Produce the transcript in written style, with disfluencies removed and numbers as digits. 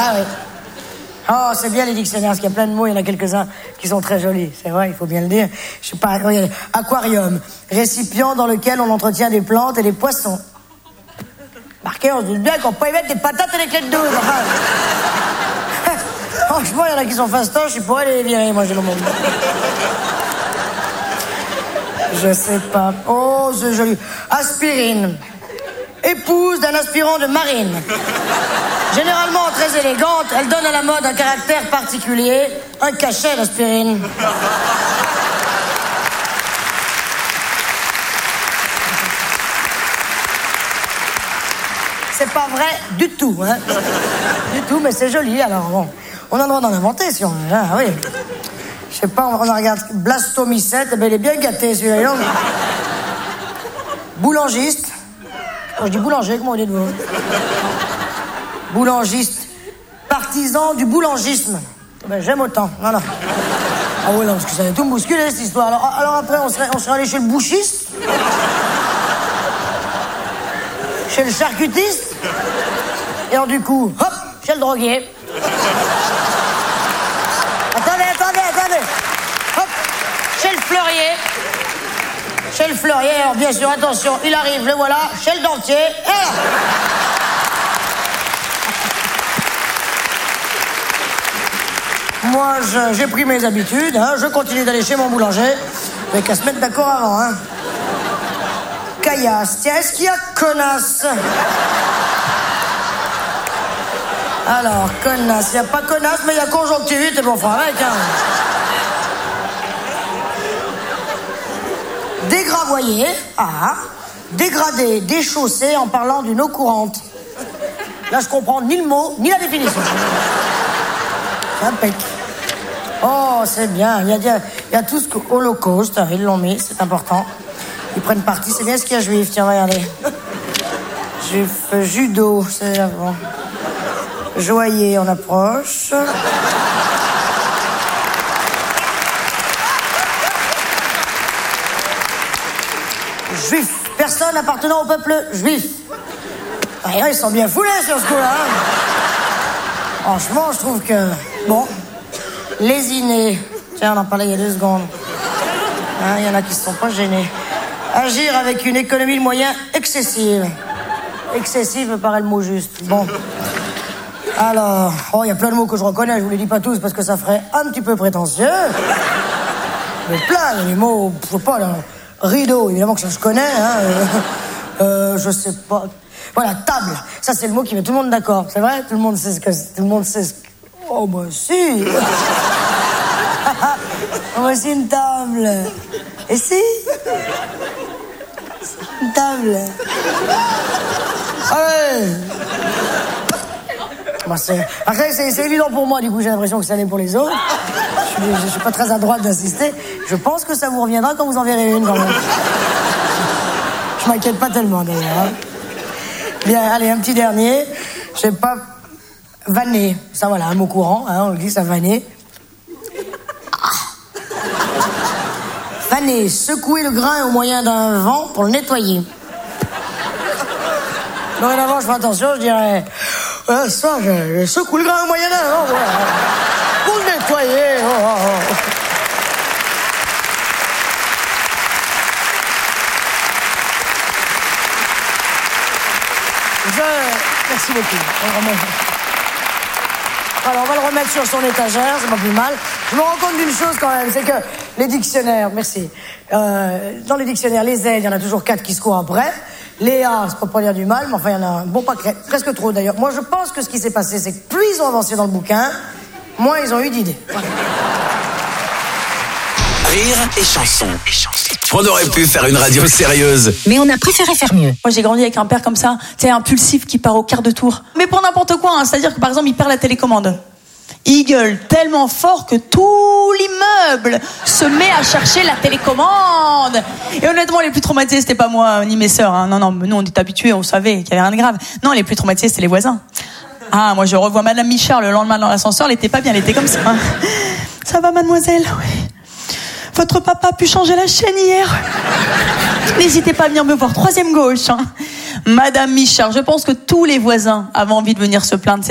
Ah oui. Oh, c'est bien les dictionnaires, parce qu'il y a plein de mots, il y en a quelques-uns qui sont très jolis. C'est vrai, il faut bien le dire. Je sais pas, regardez. Aquarium, récipient dans lequel on entretient des plantes et des poissons. Marqué, on se dit bien qu'on peut y mettre des patates et des clés de 12. Enfin. Franchement, il y en a qui sont fastoches, ils pourraient les virer, moi j'ai le monde. Je sais pas. Oh, c'est joli. Aspirine. Épouse d'un aspirant de marine. Généralement très élégante, elle donne à la mode un caractère particulier, un cachet d'aspirine. C'est pas vrai du tout, hein. Du tout, mais c'est joli, alors bon. On a le droit d'en inventer, si on veut. Ah oui. Je sais pas, on regarde blastomycète, eh ben, il est bien gâté, celui-là. Boulangiste. Oh, je dis boulanger, comment vous dites vous? Boulangiste. Partisan du boulangisme. Ben, j'aime autant. Non. Ah oui, non, parce que ça avait tout me bousculer, cette histoire. Alors après, on serait allé chez le bouchiste. Chez le charcutiste. Et alors, du coup, hop, chez le droguier. Attendez. Hop, chez le fleurier. Chez le fleurier, alors bien sûr, attention, il arrive, le voilà, chez le dentier. Et là. Moi, j'ai pris mes habitudes, hein, je continue d'aller chez mon boulanger. Mais qu'à se mettre d'accord avant, hein. Caillasse, tiens, est-ce qu'il y a connasse? Alors, connasse, il n'y a pas connasse, mais il y a conjonctivite, et bon, faut avec, hein. Dégravoyer, dégradé, déchaussé en parlant d'une eau courante. Là, je comprends ni le mot, ni la définition. Impec. Oh, c'est bien. Il y a tout ce qu'Holocauste, ils l'ont mis, c'est important. Ils prennent parti, c'est bien ce qu'il y a juif. Tiens, regardez. Juif, judo, c'est bon. Joyer, on approche. Juif, personne appartenant au peuple juif. Ah, ils sont bien foulés sur ce coup-là. Hein. Franchement, je trouve que... Bon, lésiner. Tiens, on en parlait il y a 2 secondes. Hein, il y en a qui se sont pas gênés. Agir avec une économie de moyens excessive. Excessive me paraît le mot juste. Bon. Alors, il y a plein de mots que je reconnais, je vous les dis pas tous parce que ça ferait un petit peu prétentieux. Mais plein, il y a des mots, je sais pas, là... Rideau, évidemment que ça je connais, hein. Je sais pas. Voilà, table. Ça, c'est le mot qui met tout le monde d'accord. C'est vrai? Tout le monde sait ce que c'est. Tout le monde sait ce que... Oh, bah, si. Voici une table. Et si? Une table. Allez. Bah, après, c'est évident pour moi, du coup, j'ai l'impression que ça l'est pour les autres. Je suis pas très à droite d'insister. Je pense que ça vous reviendra quand vous en verrez une, quand même. Je m'inquiète pas tellement, d'ailleurs. Bien, allez, un petit dernier. Je sais pas... Vanner. Ça, voilà, un mot courant, hein, on le dit, ça, vanner. Vanner, secouer le grain au moyen d'un vent pour le nettoyer. Dorénavant, je fais attention, je dirais... ça, je secoue le grain au moyen d'un vent, voilà. Pour le nettoyer. Merci beaucoup. Alors, on va le remettre sur son étagère, c'est pas plus mal. Je me rends compte d'une chose quand même, c'est que les dictionnaires, merci. Dans les dictionnaires, les L, il y en a toujours 4 qui se courent après. Les A, c'est pas pour dire du mal, mais enfin, il y en a un bon paquet, presque trop d'ailleurs. Moi, je pense que ce qui s'est passé, c'est que plus ils ont avancé dans le bouquin, moins ils ont eu d'idées. Voilà. Rire et chanson. On aurait pu faire une radio sérieuse, mais on a préféré faire mieux. Moi, j'ai grandi avec un père comme ça, tu sais, impulsif qui part au quart de tour. Mais pour n'importe quoi, hein, c'est-à-dire que par exemple, il perd la télécommande. Il gueule tellement fort que tout l'immeuble se met à chercher la télécommande. Et honnêtement, les plus traumatisés, c'était pas moi ni mes sœurs. Hein. Non, nous, on était habitués, on savait qu'il y avait rien de grave. Non, les plus traumatisés, c'était les voisins. Ah, moi, je revois Madame Michard le lendemain dans l'ascenseur, elle était pas bien, elle était comme ça. Hein. Ça va, mademoiselle? Oui. Votre papa a pu changer la chaîne hier. N'hésitez pas à venir me voir, 3e gauche. Hein. Madame Michard, je pense que tous les voisins avaient envie de venir se plaindre.